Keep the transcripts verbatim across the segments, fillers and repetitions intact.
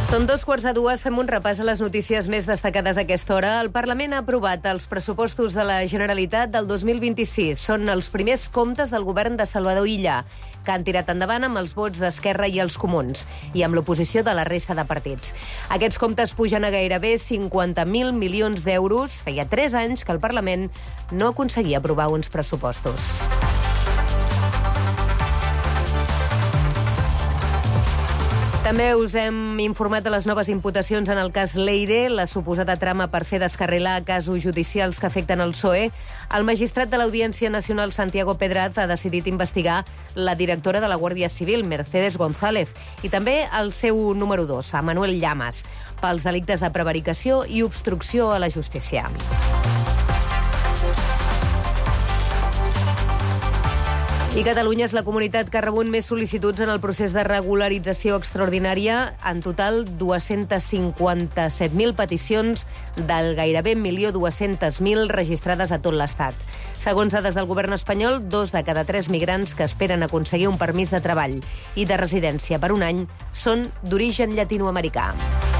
Són dos quarts de dues, fem un repàs a les notícies més destacades a aquesta hora. El Parlament ha aprovat els pressupostos de la Generalitat del dos mil vint-i-sis. Són els primers comptes del govern de Salvador Illa, que han tirat endavant amb els vots d'Esquerra i els Comuns, i amb l'oposició de la resta de partits. Aquests comptes pugen a gairebé cinquanta mil milions d'euros. Feia tres anys que el Parlament no aconseguia aprovar uns pressupostos. També us hem informat de les noves imputacions en el cas Leire, la suposada trama per fer descarrilar casos judicials que afecten el P S O E. El magistrat de l'Audiència Nacional, Santiago Pedraz, ha decidit investigar la directora de la Guàrdia Civil, Mercedes González, i també el seu número dos, a Manuel Llamas, pels delictes de prevaricació i obstrucció a la justícia. I Catalunya és la comunitat que ha rebut més sol·licituds en el procés de regularització extraordinària. En total, dos-cents cinquanta-set mil peticions del gairebé un milió dos-cents mil registrades a tot l'Estat. Segons dades del govern espanyol, dos de cada tres migrants que esperen aconseguir un permís de treball i de residència per un any són d'origen llatinoamericà.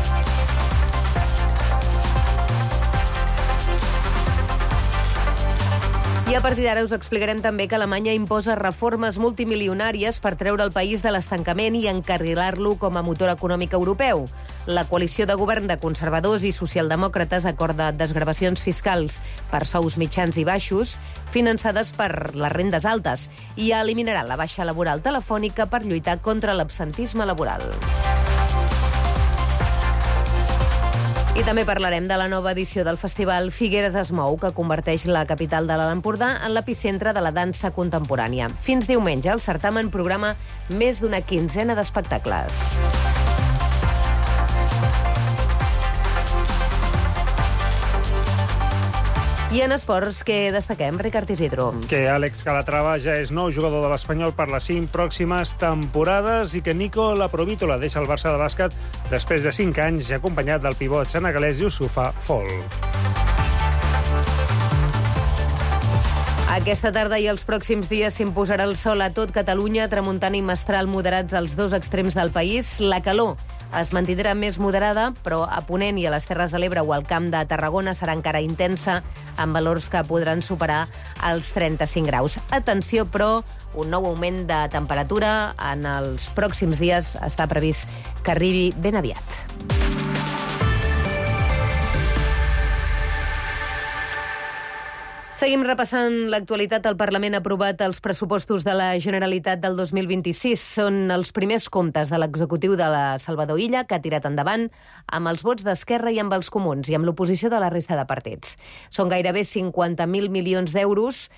I a partir d'ara us explicarem també que Alemanya imposa reformes multimilionàries per treure el país de l'estancament i encarrilar-lo com a motor econòmic europeu. La coalició de govern de conservadors i socialdemòcrates acorda desgravacions fiscals per sous mitjans i baixos, finançades per les rendes altes, i eliminarà la baixa laboral telefònica per lluitar contra l'absentisme laboral. I també parlarem de la nova edició del festival Figueres es mou, que converteix la capital de l'Alt Empordà en l'epicentre de la dansa contemporània. Fins diumenge, el certamen programa més d'una quinzena d'espectacles. I en esports, què destaquem, Ricard Isidro? Que Àlex Calatrava ja és nou jugador de l'Espanyol per les cinc pròximes temporades i que Nico Laprovítola deixa el Barça de bàsquet després de cinc anys, acompanyat del pivot senegalès Youssoufa Fall. Aquesta tarda i els pròxims dies s'imposarà el sol a tot Catalunya, tramuntana i mestral moderats als dos extrems del país. La calor es mantindrà més moderada, però a Ponent i a les Terres de l'Ebre o al Camp de Tarragona serà encara intensa, amb valors que podran superar els trenta-cinc graus. Atenció, però, un nou augment de temperatura en els pròxims dies està previst que arribi ben aviat. Seguim repassant l'actualitat. El Parlament ha aprovat els pressupostos de la Generalitat del dos mil vint-i-sis. Són els primers comptes de l'executiu de la Salvador Illa, que ha tirat endavant amb els vots d'Esquerra i amb els Comuns i amb l'oposició de la resta de partits. Són gairebé cinquanta mil milions d'euros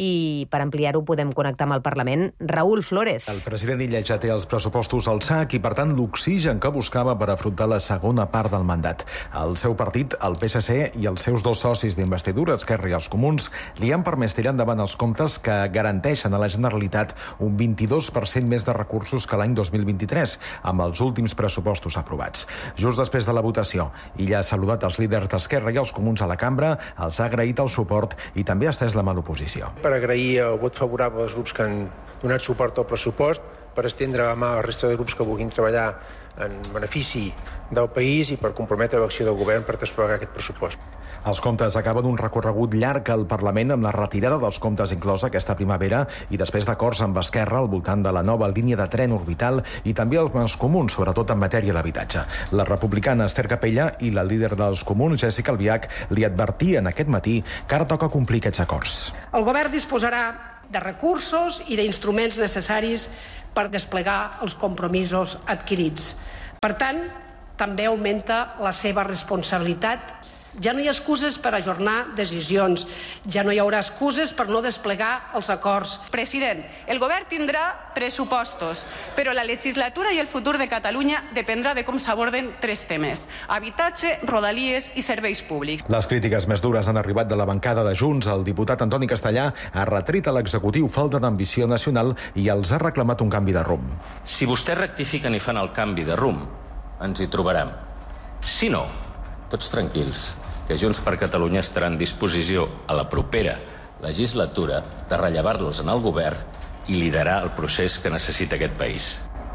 i per ampliar-ho podem connectar amb el Parlament. Raúl Flores. El president Illa ja té els pressupostos al sac i, per tant, l'oxigen que buscava per afrontar la segona part del mandat. El seu partit, el P S C, i els seus dos socis d'investidura, Esquerra i els Comuns, li han permès tirar endavant els comptes que garanteixen a la Generalitat un vint-i-dos per cent més de recursos que l'any dos mil vint-i-tres, amb els últims pressupostos aprovats. Just després de la votació, Illa ha saludat els líders d'Esquerra i els Comuns a la cambra, els ha agraït el suport i també ha estès la mà a l'oposició. Per agrair el vot favorable als grups que han donat suport al pressupost, per estendre la mà a la resta de grups que vulguin treballar en benefici del país i per comprometre l'acció del govern per desplegar aquest pressupost. Els comptes acaben un recorregut llarg al Parlament amb la retirada dels comptes inclosa aquesta primavera i després d'acords amb Esquerra al voltant de la nova línia de tren orbital i també els Comuns, sobretot en matèria d'habitatge. La republicana Esther Capella i la líder dels Comuns, Jessica Albiach, li advertien aquest matí que ara toca complir aquests acords. El govern disposarà de recursos i d'instruments necessaris per desplegar els compromisos adquirits. Per tant, també augmenta la seva responsabilitat. Ja no hi ha excuses per ajornar decisions, ja no hi haurà excuses per no desplegar els acords. President, el govern tindrà pressupostos, però la legislatura i el futur de Catalunya dependrà de com s'aborden tres temes: habitatge, rodalies i serveis públics. Les crítiques més dures han arribat de la bancada de Junts. El diputat Antoni Castellà ha retret a l'executiu falta d'ambició nacional i els ha reclamat un canvi de rumb. Si vostès rectifiquen i fan el canvi de rumb, ens hi trobarem. Si no, tots tranquils, que Junts per Catalunya estarà en disposició a la propera legislatura de rellevar-los en el govern i liderar el procés que necessita aquest país.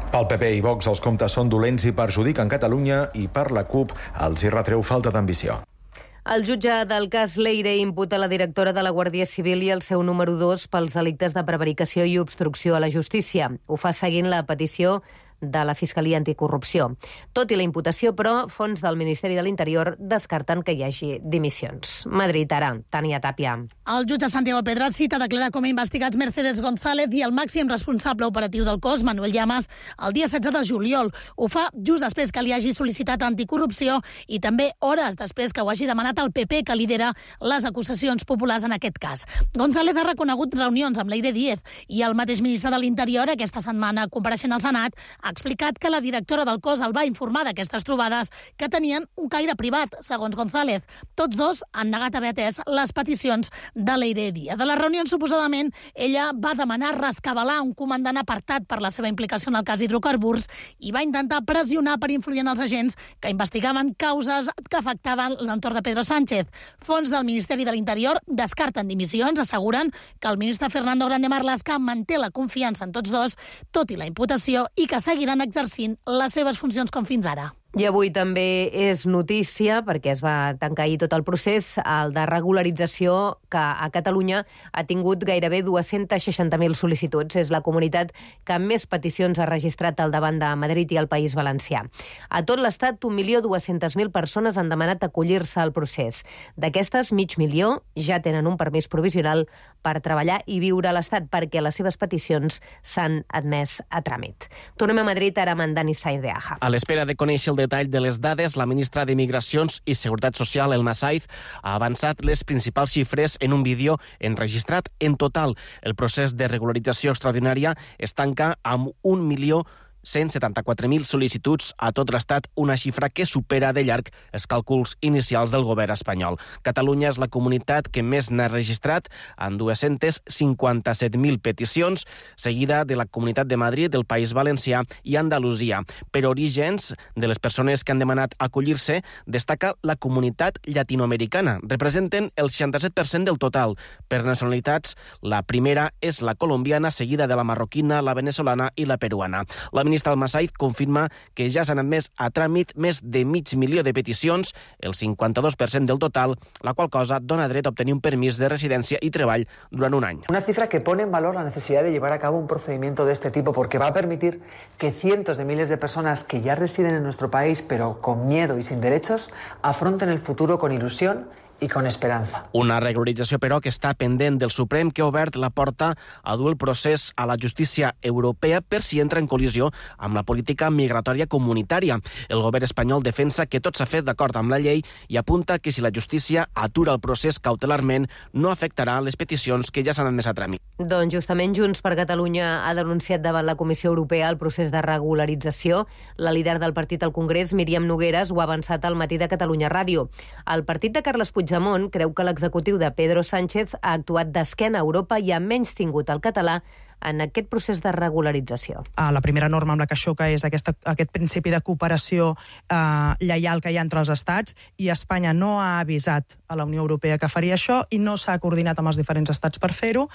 Pel P P i Vox els comptes són dolents i perjudiquen Catalunya i per la CUP els hi retreu falta d'ambició. El jutge del cas Leire imputa la directora de la Guàrdia Civil i el seu número dos pels delictes de prevaricació i obstrucció a la justícia. Ho fa seguint la petició de la Fiscalia Anticorrupció. Tot i la imputació, però, fons del Ministeri de l'Interior descarten que hi hagi dimissions. Madrid, ara, Tània Tàpia. El jutge Santiago Pedraz cita declarar com a investigats Mercedes González i el màxim responsable operatiu del cos, Manuel Llamas, el dia setze de juliol. Ho fa just després que li hagi sol·licitat anticorrupció i també hores després que ho hagi demanat el P P, que lidera les acusacions populars en aquest cas. González ha reconegut reunions amb Leire Díez i el mateix ministre de l'Interior, aquesta setmana compareixent al Senat, ha explicat que la directora del cos el va informar d'aquestes trobades que tenien un caire privat, segons González. Tots dos han negat haver atès les peticions de Leire Díez. De les reunions, suposadament, ella va demanar rescabalar un comandant apartat per la seva implicació en el cas hidrocarburs i va intentar pressionar per influir en els agents que investigaven causes que afectaven l'entorn de Pedro Sánchez. Fons del Ministeri de l'Interior descarten dimissions, asseguren que el ministre Fernando Grande Marlaska manté la confiança en tots dos, tot i la imputació, i que seguiran exercint les seves funcions com fins ara. I avui també és notícia, perquè es va tancar ahir tot el procés, el de regularització que a Catalunya ha tingut gairebé dues-centes seixanta mil sol·licituds. És la comunitat que més peticions ha registrat al davant de Madrid i el País Valencià. A tot l'Estat, un milió dues-centes mil persones han demanat acollir-se al procés. D'aquestes, mig milió ja tenen un permís provisional per treballar i viure a l'Estat, perquè les seves peticions s'han admès a tràmit. Tornem a Madrid ara amb en Dani Sainz de Aja. A l'espera de conèixer el detall de les dades, la ministra de Migracions i Seguretat Social, Elna Saiz, ha avançat les principals xifres en un vídeo enregistrat. En total, el procés de regularització extraordinària es tanca amb un milió cent setanta-quatre mil sol·licituds a tot l'Estat, una xifra que supera de llarg els càlculs inicials del govern espanyol. Catalunya és la comunitat que més n'ha registrat, amb dues-centes cinquanta-set mil peticions, seguida de la Comunitat de Madrid, del País Valencià i Andalusia. Per orígens de les persones que han demanat acollir-se, destaca la comunitat llatinoamericana. Representen el seixanta-set per cent del total. Per nacionalitats, la primera és la colombiana, seguida de la marroquina, la venezolana i la peruana. La ministra Elna Saiz confirma que ja s'han admès a tràmit més de mig milió de peticions, el cinquanta-dos per cent del total, la qual cosa dona dret a obtenir un permís de residència y treball durant un any. Una cifra que pone en valor la necesidad de llevar a cabo un procedimiento de este tipo, porque va a permitir que cientos de miles de personas que ya residen en nuestro país, pero con miedo y sin derechos, afronten el futuro con ilusión i con esperança. Una regularització, però, que està pendent del Suprem, que ha obert la porta a dur el procés a la justícia europea per si entra en col·lisió amb la política migratòria comunitària. El govern espanyol defensa que tot s'ha fet d'acord amb la llei i apunta que si la justícia atura el procés cautelarment no afectarà les peticions que ja s'han admès a tràmit. Doncs justament Junts per Catalunya ha denunciat davant la Comissió Europea el procés de regularització. La líder del partit al Congrés, Míriam Nogueras, ho ha avançat al matí de Catalunya Ràdio. El partit de Carles Puigdemont creu que l'executiu de Pedro Sánchez ha actuat d'esquena a Europa i ha menystingut el català en aquest procés de regularització. La primera norma amb la que xoca és aquesta, aquest principi de cooperació eh, lleial que hi ha entre els estats, i Espanya no ha avisat a la Unió Europea que faria això i no s'ha coordinat amb els diferents estats per fer-ho.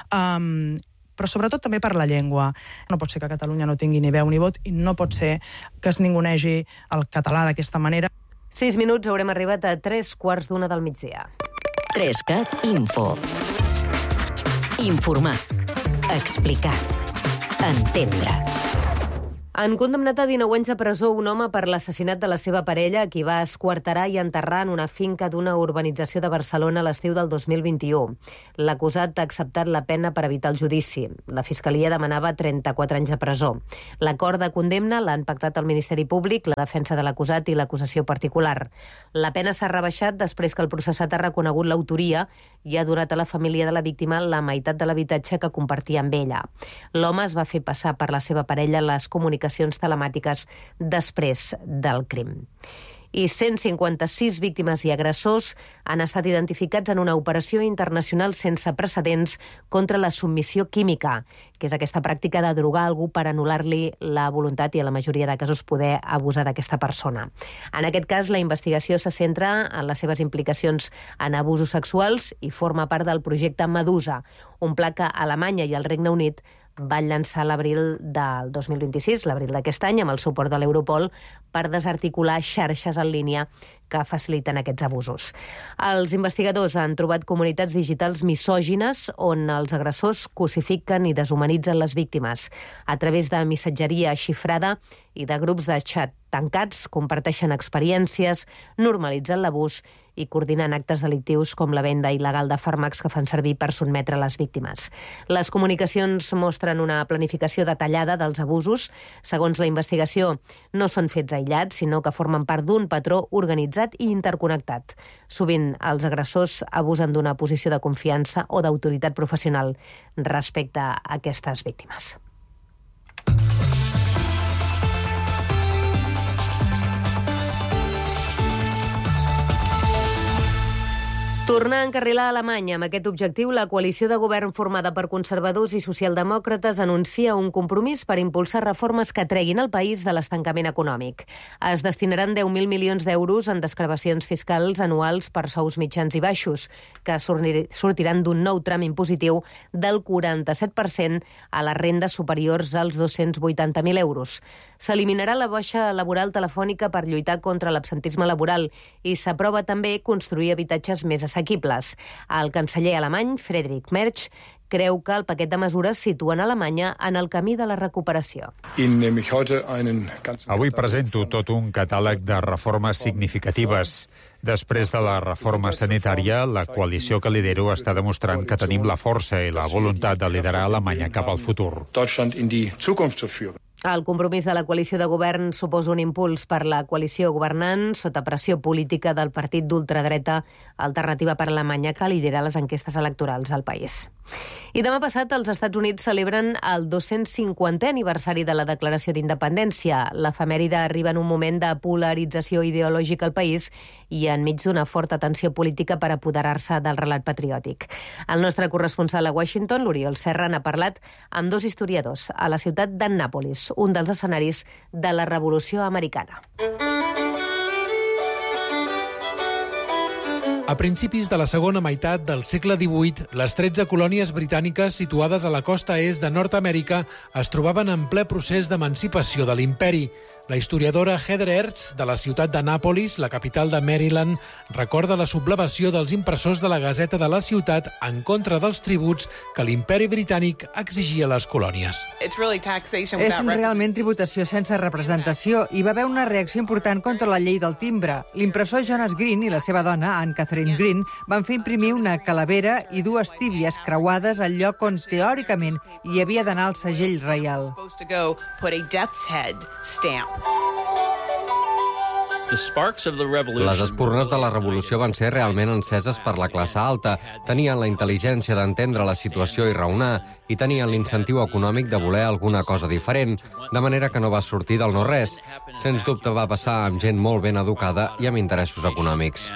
Um, però sobretot també per la llengua. No pot ser que Catalunya no tingui ni veu ni vot i no pot ser que es ningunegi el català d'aquesta manera. Sis minuts, haurem arribat a tres quarts d'una del migdia. Trescat Info. Informar. Explicar. Entendre. Han condemnat a dinou anys de presó un home per l'assassinat de la seva parella, a qui va esquarterar i enterrar en una finca d'una urbanització de Barcelona a l'estiu del dos mil vint-i-u. L'acusat ha acceptat la pena per evitar el judici. La Fiscalia demanava trenta-quatre anys de presó. L'acord de condemna l'han pactat el Ministeri Públic, la defensa de l'acusat i l'acusació particular. La pena s'ha rebaixat després que el processat ha reconegut l'autoria i ha donat a la família de la víctima la meitat de l'habitatge que compartia amb ella. L'home es va fer passar per la seva parella les comunicacions telemàtiques després del crim. I cent cinquanta-sis víctimes i agressors han estat identificats en una operació internacional sense precedents contra la submissió química, que és aquesta pràctica de drogar algú per anul·lar-li la voluntat i, a la majoria de casos, poder abusar d'aquesta persona. En aquest cas, la investigació se centra en les seves implicacions en abusos sexuals i forma part del projecte Medusa, un pla que Alemanya i el Regne Unit van llançar l'abril del dos mil vint-i-sis, l'abril d'aquest any, amb el suport de l'Europol, per desarticular xarxes en línia que faciliten aquests abusos. Els investigadors han trobat comunitats digitals misògines on els agressors cosifiquen i deshumanitzen les víctimes. A través de missatgeria xifrada i de grups de xat tancats, comparteixen experiències, normalitzen l'abús i coordinen actes delictius com la venda il·legal de fàrmacs que fan servir per sotmetre les víctimes. Les comunicacions mostren una planificació detallada dels abusos. Segons la investigació, no són fets aïllats, sinó que formen part d'un patró organitzat i interconnectat. Sovint, els agressors abusen d'una posició de confiança o d'autoritat professional respecte a aquestes víctimes. Tornar a encarrilar Alemanya. Amb aquest objectiu, la coalició de govern formada per conservadors i socialdemòcrates anuncia un compromís per impulsar reformes que treguin el país de l'estancament econòmic. Es destinaran deu mil milions d'euros en desgravacions fiscals anuals per sous mitjans i baixos, que sortiran d'un nou tram impositiu del quaranta-set per cent a les rendes superiors als dos-cents vuitanta mil euros. S'eliminarà la baixa laboral telefònica per lluitar contra l'absentisme laboral i s'aprova també construir habitatges més assequibles. El canceller alemany, Friedrich Merz, creu que el paquet de mesures situen Alemanya en el camí de la recuperació. Avui presento tot un catàleg de reformes significatives. Després de la reforma sanitària, la coalició que lidero està demostrant que tenim la força i la voluntat de liderar Alemanya cap al futur. El compromís de la coalició de govern suposa un impuls per la coalició governant sota pressió política del partit d'ultradreta Alternativa per Alemanya, que lidera les enquestes electorals al país. I demà passat els Estats Units celebren el dos-cents cinquantè aniversari de la Declaració d'Independència. L'efemèride arriba en un moment de polarització ideològica al país i enmig d'una forta tensió política per apoderar-se del relat patriòtic. El nostre corresponsal a Washington, l'Oriol Serra, n'ha parlat amb dos historiadors a la ciutat d'Annàpolis, un dels escenaris de la Revolució Americana. A principis de la segona meitat del segle divuit, les tretze colònies britàniques situades a la costa est de Nord-Amèrica es trobaven en ple procés d'emancipació de l'imperi. La historiadora Heather Herz, de la ciutat d'Annàpolis, la capital de Maryland, recorda la sublevació dels impressors de la Gazeta de la ciutat en contra dels tributs que l'imperi britànic exigia a les colònies. És realment tributació sense representació. Hi va haver una reacció important contra la llei del timbre. L'impressor Jonas Green i la seva dona, Anne Catherine Green, van fer imprimir una calavera i dues tíbies creuades al lloc on, teòricament, hi havia d'anar el segell reial. Les espurnes de la revolució van ser realment enceses per la classe alta, tenien la intel·ligència d'entendre la situació i raonar, i tenien l'incentiu econòmic de voler alguna cosa diferent, de manera que no va sortir del no-res. Sens dubte va passar amb gent molt ben educada i amb interessos econòmics.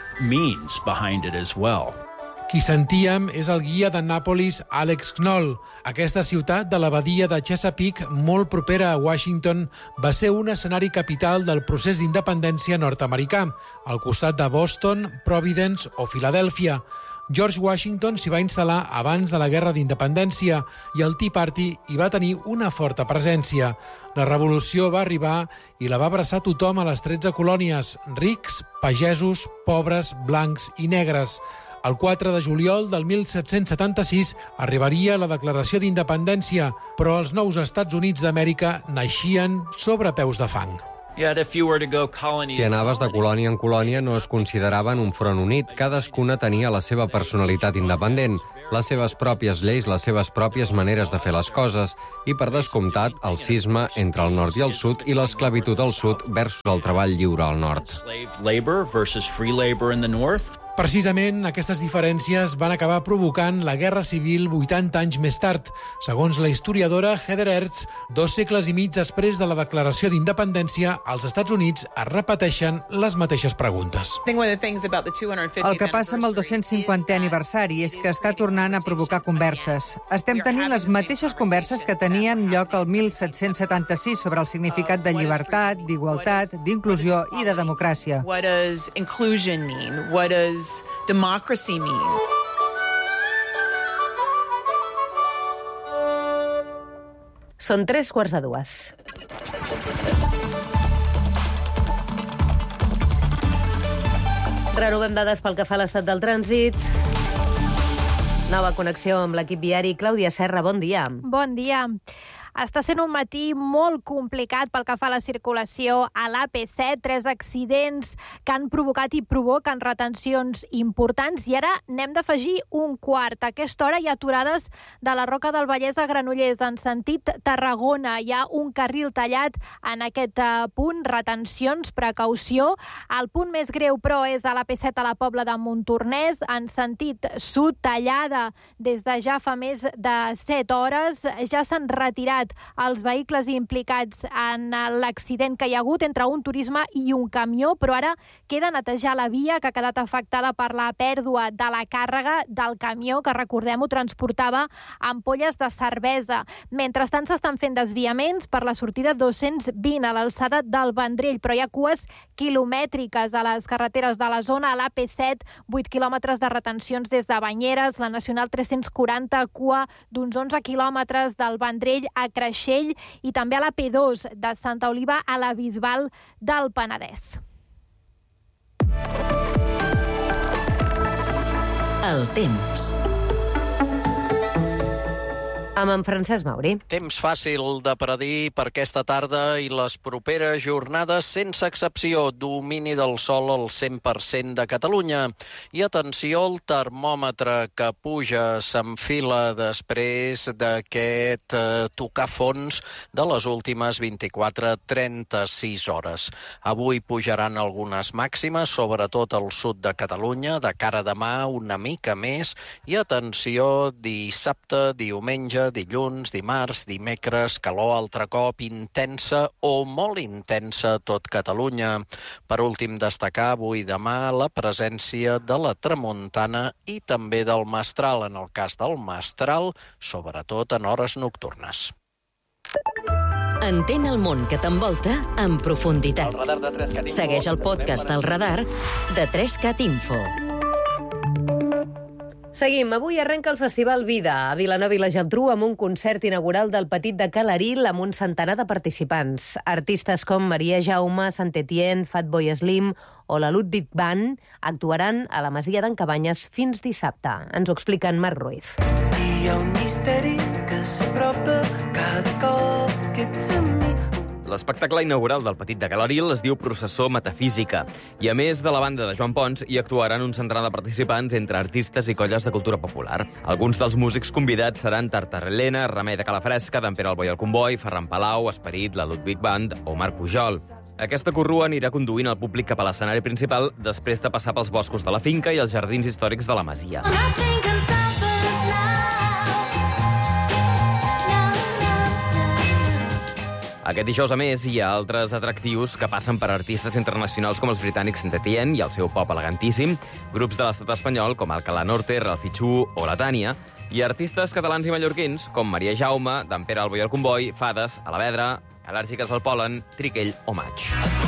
Qui sentíem és el guia d'Annàpolis, Alex Knoll. Aquesta ciutat de la badia de Chesapeake, molt propera a Washington, va ser un escenari capital del procés d'independència nord-americà, al costat de Boston, Providence o Filadèlfia. George Washington s'hi va instal·lar abans de la Guerra d'Independència i el Tea Party hi va tenir una forta presència. La revolució va arribar i la va abraçar tothom a les tretze colònies, rics, pagesos, pobres, blancs i negres. El quatre de juliol del mil set-cents setanta-sis arribaria la Declaració d'Independència, però els nous Estats Units d'Amèrica naixien sobre peus de fang. Si anaves de colònia en colònia no es consideraven un front unit, cadascuna tenia la seva personalitat independent, les seves pròpies lleis, les seves pròpies maneres de fer les coses, i per descomptat el cisma entre el nord i el sud i l'esclavitud al sud versus el treball lliure al nord. Precisament, aquestes diferències van acabar provocant la Guerra Civil vuitanta anys més tard. Segons la historiadora Heather Herz, dos segles i mig després de la Declaració d'Independència, als Estats Units es repeteixen les mateixes preguntes. El que passa amb el dos-cents cinquantè aniversari és que està tornant a provocar converses. Estem tenint les mateixes converses que tenien lloc el mil set-cents setanta-sis sobre el significat de llibertat, d'igualtat, d'inclusió i de democràcia. What does inclusion mean? What does democracy mean? Són tres quarts de dues. Renovem dades pel que fa a l'estat del trànsit. Nova connexió amb l'equip viari. Clàudia Serra, bon dia. Bon dia. Està sent un matí molt complicat pel que fa a la circulació a l'A P set, tres accidents que han provocat i provoquen retencions importants, i ara n'hem d'afegir un quart. A aquesta hora hi ha aturades de la Roca del Vallès a Granollers en sentit Tarragona. Hi ha un carril tallat en aquest punt, retencions, precaució. El punt més greu, però, és a l'A P set a la Pobla de Montornès, en sentit sud, tallada des de ja fa més de set hores. Ja s'han retirat els vehicles implicats en l'accident que hi ha hagut entre un turisme i un camió, però ara queda netejar la via que ha quedat afectada per la pèrdua de la càrrega del camió, que, recordem-ho, transportava ampolles de cervesa. Mentrestant s'estan fent desviaments per la sortida dos-cents vint a l'alçada del Vendrell, però hi ha cues quilomètriques a les carreteres de la zona. A l'A P set, vuit quilòmetres de retencions des de Banyeres, la Nacional tres-cents quaranta, cua d'uns onze quilòmetres del Vendrell a Creixell, i també a la P dos de Santa Oliva a la Bisbal del Penedès. El temps. Amb en Francesc Mauri. Temps fàcil de predir per aquesta tarda i les properes jornades, sense excepció, domini del sol al cent per cent de Catalunya. I atenció al termòmetre que puja, s'enfila després d'aquest eh, tocar fons de les últimes vint-i-quatre a trenta-sis hores. Avui pujaran algunes màximes, sobretot al sud de Catalunya, de cara a demà una mica més, i atenció, dissabte, diumenge, dilluns, dimarts, dimecres, calor altre cop, intensa o molt intensa a tot Catalunya. Per últim, destacar avui i demà la presència de la tramuntana i també del mestral, en el cas del mestral, sobretot en hores nocturnes. Entén el món que t'envolta en profunditat. El Segueix el podcast El Radar de tres cat Info. Seguim. Avui arrenca el Festival Vida a Vilanova i la Geltrú amb un concert inaugural del Petit de Calaril amb un centenar de participants. Artistes com Maria Jaume, Saint-Étienne, Fatboy Slim o la Ludwig Band actuaran a la Masia d'en Cabanyes fins dissabte. Ens ho explica en Marc Ruiz. Hi ha un misteri que s'apropa cada cop que ets amb mi. L'espectacle inaugural del Petit de Calaril es diu Processó Metafísica i, a més de la banda de Joan Pons, hi actuaran un centenar de participants entre artistes i colles de cultura popular. Alguns dels músics convidats seran Tartarelena, Remei de Calafresca, d'en Pere el Boi al Comboi, Ferran Palau, Esperit, la Ludwig Band o Marc Pujol. Aquesta corrua anirà conduint el públic cap a l'escenari principal després de passar pels boscos de la finca i els jardins històrics de la masia. Aquest dijous, a més, hi ha altres atractius que passen per artistes internacionals com els britànics Saint-Étienne i el seu pop elegantíssim, grups de l'estat espanyol com Alcalá Norte, Ralfichú o la Tània, i artistes catalans i mallorquins com Maria Jaume, d'en Pere el Boi al Comboi, Fades, Alavedra, Al·lèrgiques al pol·len, Triquell o Maig.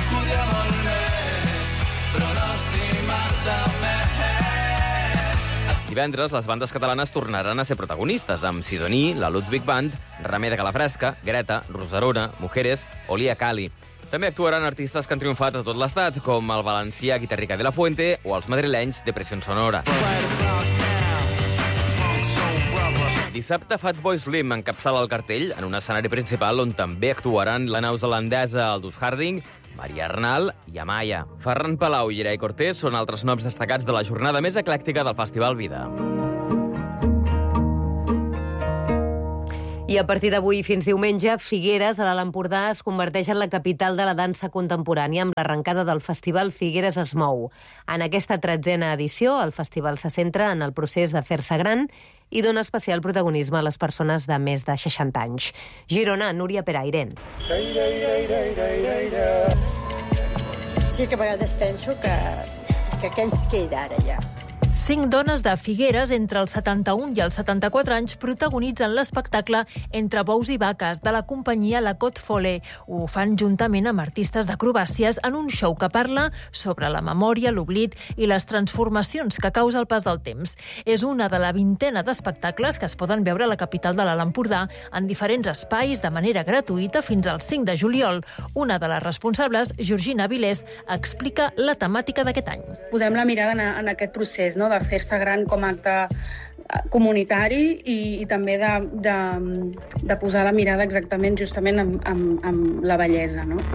Divendres, les bandes catalanes tornaran a ser protagonistes, amb Sidoní, la Ludwig Band, Remei de Calafresca, Greta, Rosarona, Mujeres o Lia Cali. També actuaran artistes que han triomfat a tot l'estat, com el valencià Guitarrica de la Fuente o els madrilenys Depressió Sonora. Dissabte, Fatboy Slim encapçala el cartell en un escenari principal on també actuaran la neozelandesa Aldous Harding, Maria Arnal i Amaya. Ferran Palau i Irai Cortés són altres noms destacats de la jornada més eclèctica del Festival Vida. I a partir d'avui fins diumenge, Figueres, a l'Alt Empordà, es converteix en la capital de la dansa contemporània amb l'arrencada del Festival Figueres es mou. En aquesta tretzena edició, el festival se centra en el procés de fer-se gran i dona especial protagonisme a les persones de més de seixanta anys. Girona, Núria Peraire. Sí que a vegades penso que, que què ens queda ara ja? Cinc dones de Figueres entre els setanta-un i els setanta-quatre anys protagonitzen l'espectacle Entre bous i vaques de la companyia La Côte Follet. Ho fan juntament amb artistes d'acrobàcies en un show que parla sobre la memòria, l'oblit i les transformacions que causa el pas del temps. És una de la vintena d'espectacles que es poden veure a la capital de l'Alt Empordà en diferents espais de manera gratuïta fins al cinc de juliol. Una de les responsables, Georgina Vilés, explica la temàtica d'aquest any. Posem la mirada en, en aquest procés, no?, de fer-se gran com a acte comunitari i, i també de, de, de posar la mirada exactament justament amb, amb, amb la bellesa, no?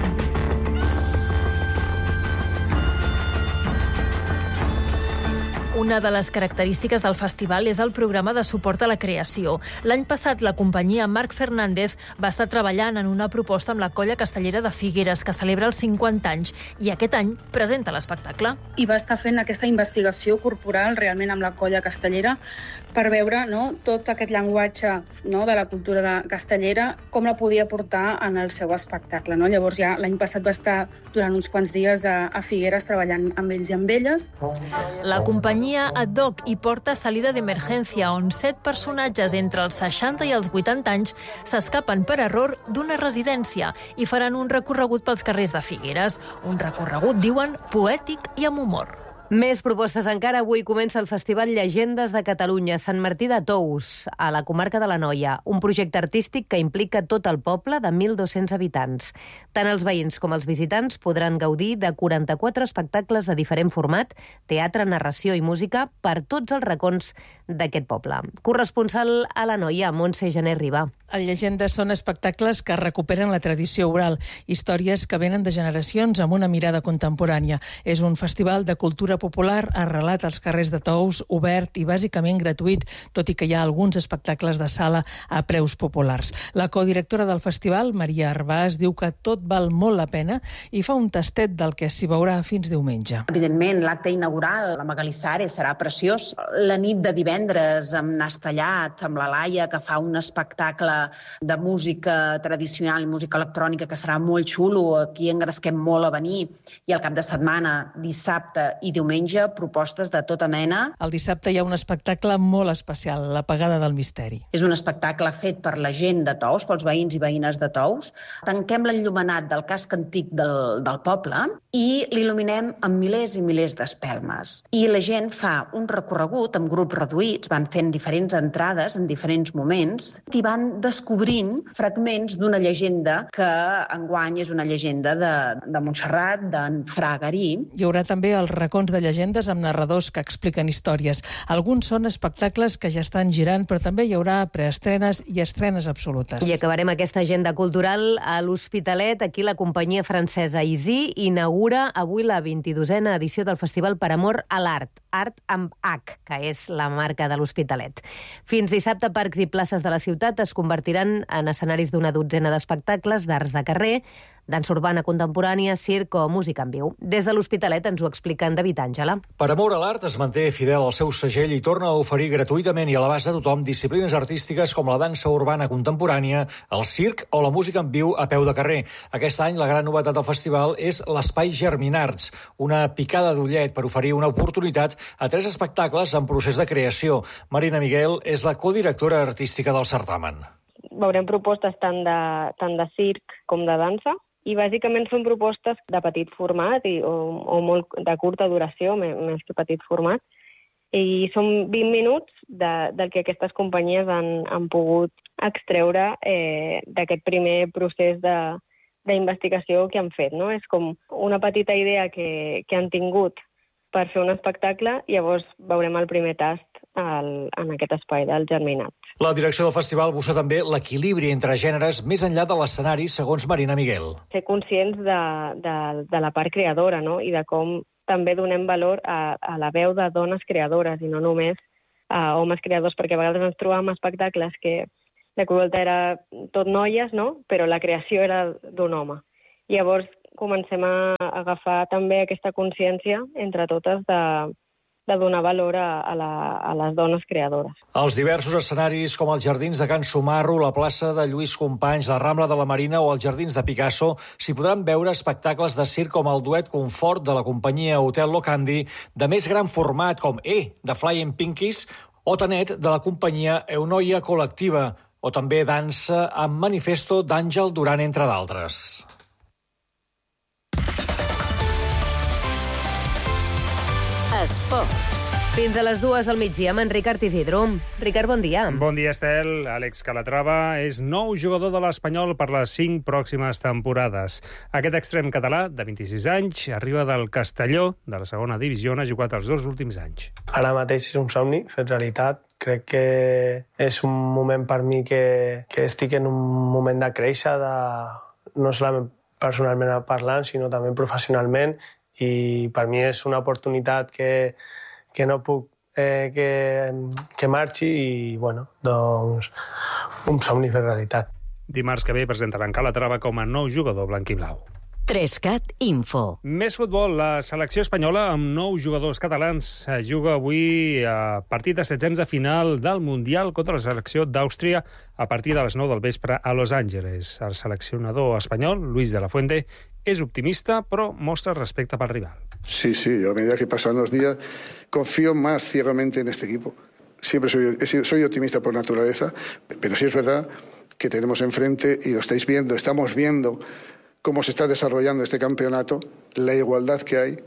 Una de les característiques del festival és el programa de suport a la creació. L'any passat, la companyia Marc Fernández va estar treballant en una proposta amb la Colla Castellera de Figueres, que celebra els cinquanta anys, i aquest any presenta l'espectacle. I va estar fent aquesta investigació corporal realment amb la Colla Castellera per veure, no, tot aquest llenguatge, no, de la cultura de castellera, com la podia portar en el seu espectacle, no? Llavors ja l'any passat va estar durant uns quants dies a, a Figueres treballant amb ells i amb elles. La companyia Ad hoc i porta Salida d'Emergència, on set personatges entre els seixanta i els vuitanta anys s'escapen per error d'una residència i faran un recorregut pels carrers de Figueres. Un recorregut, diuen, poètic i amb humor. Més propostes encara. Avui comença el Festival Llegendes de Catalunya, Sant Martí de Tous, a la comarca de l'Anoia. Un projecte artístic que implica tot el poble de mil dos-cents habitants. Tant els veïns com els visitants podran gaudir de quaranta-quatre espectacles de diferent format, teatre, narració i música per tots els racons d'aquest poble. Corresponsal a l'Anoia, Montse Gené Ribà. El Llegendes són espectacles que recuperen la tradició oral, històries que venen de generacions amb una mirada contemporània. És un festival de cultura popular arrelat als carrers de Tous, obert i bàsicament gratuït, tot i que hi ha alguns espectacles de sala a preus populars. La codirectora del festival, Maria Arbàs, diu que tot val molt la pena i fa un tastet del que s'hi veurà fins diumenge. Evidentment, l'acte inaugural, la Magalí Sare, serà preciós. La nit de divendres, amb Nastellat, amb la Laia, que fa un espectacle de música tradicional i música electrònica que serà molt xulo, aquí engresquem molt a venir, i el cap de setmana, dissabte i diumenge, propostes de tota mena. El dissabte hi ha un espectacle molt especial, l'Apagada del Misteri. És un espectacle fet per la gent de Tous, pels veïns i veïnes de Tous. Tanquem l'enllumenat del casc antic del, del poble i l'il·luminem amb milers i milers d'espelmes. I la gent fa un recorregut amb grups reduïts, van fent diferents entrades en diferents moments i van descobrint fragments d'una llegenda que enguany és una llegenda de, de Montserrat, d'en Fra Garí. Hi haurà també els racons de llegendes amb narradors que expliquen històries. Alguns són espectacles que ja estan girant, però també hi haurà preestrenes i estrenes absolutes. I acabarem aquesta agenda cultural a l'Hospitalet. Aquí la companyia francesa Easy inaugura avui la vint-i-dosena edició del Festival per Amor a l'Art, Art amb H, que és la marca de l'Hospitalet. Fins dissabte, parcs i places de la ciutat es convertiran en escenaris d'una dotzena d'espectacles d'arts de carrer, dansa urbana contemporània, circ o música en viu. Des de l'Hospitalet ens ho explica en David Àngela. Per Amor a l'Art es manté fidel al seu segell i torna a oferir gratuïtament i a l'abast de tothom disciplines artístiques com la dansa urbana contemporània, el circ o la música en viu a peu de carrer. Aquest any la gran novetat del festival és l'Espai Germinarts, una picada d'ullet per oferir una oportunitat a tres espectacles en procés de creació. Marina Miguel és la codirectora artística del certamen. Veurem propostes tant de, tant de circ com de dansa, i bàsicament són propostes de petit format i, o, o molt de curta duració, més que petit format, i són vint minuts de, del que aquestes companyies han, han pogut extreure eh, d'aquest primer procés de, d'investigació que han fet, no? És com una petita idea que, que han tingut per fer un espectacle i llavors veurem el primer tast al, en aquest espai del Germinat. La direcció del festival busca també l'equilibri entre gèneres més enllà de l'escenari, segons Marina Miguel. Ser conscients de, de, de la part creadora, no? I de com també donem valor a, a la veu de dones creadores i no només a homes creadors, perquè a vegades ens trobàvem espectacles que la cruelta era tot noies, no? Però la creació era d'un home. I llavors comencem a agafar també aquesta consciència entre totes de, de donar valor a, a, la, a les dones creadores. Els diversos escenaris com els jardins de Can Sumarro, la plaça de Lluís Companys, la Rambla de la Marina o els jardins de Picasso s'hi podran veure espectacles de circ com el duet Confort de la companyia Hotel Locandi, de més gran format com E, de Flying Pinkies, o Tanet, de la companyia Eunoia Col·lectiva, o també dansa amb Manifesto d'Àngel Duran, entre d'altres. Esports. Fins a les dues del migdia amb en Ricard Isidro. Ricard, bon dia. Bon dia, Estel. Àlex Calatrava és nou jugador de l'Espanyol per les cinc pròximes temporades. Aquest extrem català, de vint-i-sis anys, arriba del Castelló, de la segona divisió, on ha jugat els dos últims anys. Ara mateix és un somni fet realitat. Crec que és un moment per mi que, que estic en un moment de créixer, de, no solament personalment parlant, sinó també professionalment, i per mi és una oportunitat que, que no puc eh, que, que marxi i, bueno, doncs, un somni fer realitat. Dimarts que ve presentaran Calatrava com a nou jugador blanc-i-blau. Trescat Info. Més futbol. La selecció espanyola amb nou jugadors catalans juga avui a partit de setzents de final del Mundial contra la selecció d'Àustria a partir de les nou del vespre a Los Angeles. El seleccionador espanyol, Luis de la Fuente, es optimista, pero muestra respecto para el rival. Sí, sí, yo a medida que pasan los días confío más ciegamente en este equipo. Siempre soy, soy optimista por naturaleza, pero sí es verdad que tenemos enfrente, y lo estáis viendo, estamos viendo cómo se está desarrollando este campeonato, la igualdad que hay,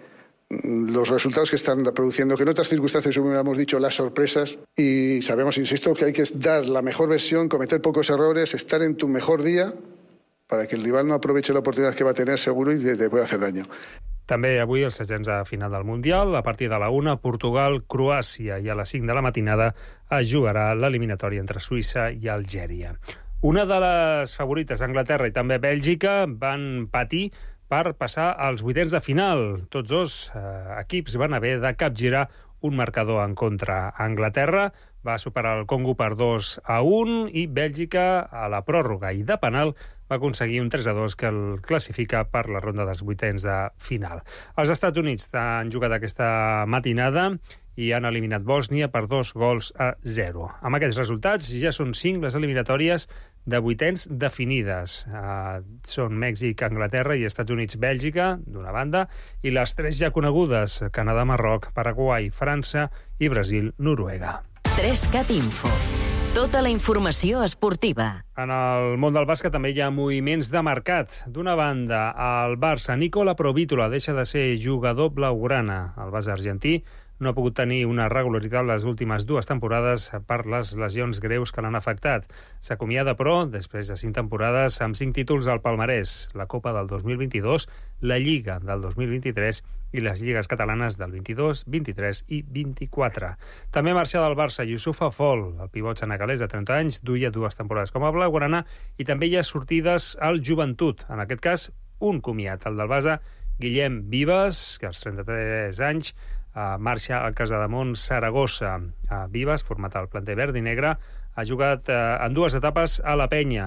los resultados que están produciendo, que en otras circunstancias hubiéramos dicho las sorpresas, y sabemos, insisto, que hay que dar la mejor versión, cometer pocos errores, estar en tu mejor día, para que el rival no aproveche la oportunidad que va a tener seguro y te puede hacer daño. També avui els setzents de final del Mundial. A partir de la una, Portugal, Croàcia, i a les cinc de la matinada es jugarà l'eliminatòria entre Suïssa i Algèria. Una de les favorites, Anglaterra i també Bèlgica, van patir per passar als vuitens de final. Tots dos eh, equips van haver de capgirar un marcador en contra. Anglaterra va superar el Congo per dos a un i Bèlgica, a la pròrroga i de penal, va aconseguir un tres a dos que el classifica per la ronda dels vuitens de final. Els Estats Units han jugat aquesta matinada i han eliminat Bòsnia per dos gols a zero. Amb aquests resultats ja són cinc les eliminatòries de vuitens definides. Uh, són Mèxic, Anglaterra i Estats Units, Bèlgica, d'una banda, i les tres ja conegudes, Canadà, Marroc, Paraguai, França i Brasil, Noruega. Trescat Info. Tota la informació esportiva. En el món del bàsquet també hi ha moviments de mercat. D'una banda, el Barça, Nicola Provítola deixa de ser jugador blaugrana. El base argentí no ha pogut tenir una regularitat les últimes dues temporades per les lesions greus que l'han afectat. S'acomiada, però, després de cinc temporades, amb cinc títols al palmarès, la Copa del dos mil vint-i-dos, la Lliga del dos mil vint-i-tres i les lligues catalanes del vint-i-dos, vint-i-tres i vint-i-quatre. També marxa del Barça Youssoufa Fall, el pivot senegalès de trenta anys, duia dues temporades com a blaugrana, i també hi ha sortides al Joventut. En aquest cas, un comiat, el del base Guillem Vives, que als trenta-tres anys Uh, marxa al Casademont Saragossa. Uh, Vives, format al planter verd i negre, ha jugat uh, en dues etapes a la Penya.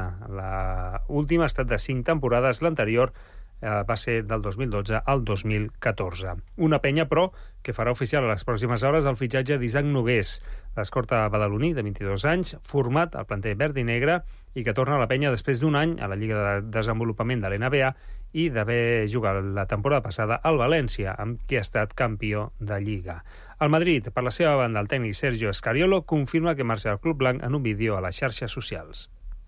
La última ha estat de cinc temporades, l'anterior uh, va ser del dos mil dotze al dos mil catorze. Una Penya, però, que farà oficial a les pròximes hores el fitxatge d'Isaac Nogués, l'escorta badaloní de vint-i-dos anys, format al planter verd i negre i que torna a la Penya després d'un any a la Lliga de Desenvolupament de l'N B A i d'haver jugat la temporada passada al València, amb qui ha estat campió de Lliga. El Madrid, per la seva banda, el tècnic Sergio Escariolo confirma que marxa al Club Blanc en un vídeo a les xarxes socials.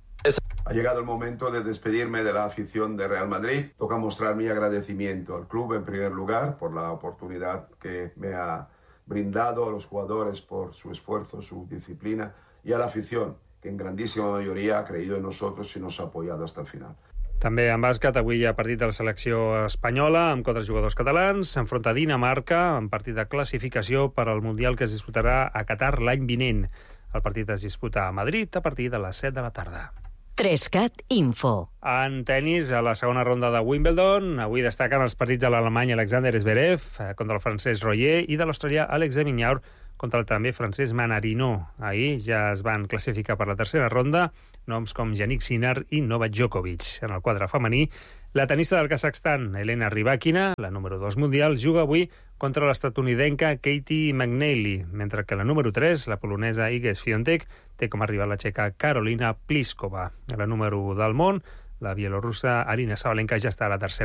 Ha llegado el momento de despedirme de la afición de Real Madrid. Toca mostrar mi agradecimiento al club, en primer lugar, por la oportunidad que me ha brindado, a los jugadores por su esfuerzo, su disciplina, y a la afición, que en grandísima mayoría ha creído en nosotros y nos ha apoyado hasta el final. També en bàsquet, avui hi ha partit de la selecció espanyola amb quatre jugadors catalans. S'enfronta a Dinamarca en partit de classificació per al Mundial que es disputarà a Qatar l'any vinent. El partit es disputa a Madrid a partir de les set de la tarda. Trescat Info. En tenis, a la segona ronda de Wimbledon, avui destaquen els partits de l'alemany Alexander Zverev contra el francès Royer i de l'australià Alex de Minaur contra el també francès Manarino. Ahir ja es van classificar per la tercera ronda noms com Jannik Sinner i Novak Djokovic. En el quadre femení, La tenista del Kazakhstan, Elena Rybakina, la número dos mundial, juga avui contra l'estatunidenca Katie McNally, mentre que la número tres, la polonesa Iga Świątek, té com a rival la txeca Karolina Pliskova. La número u del món, la bielorussa Arina Sabalenka, ja està a la tercera